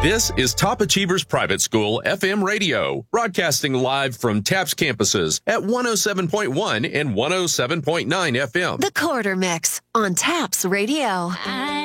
This is Top Achievers Private School FM radio, broadcasting live from TAPS campuses at 107.1 and 107.9 FM. The Quarter Mix on TAPS Radio.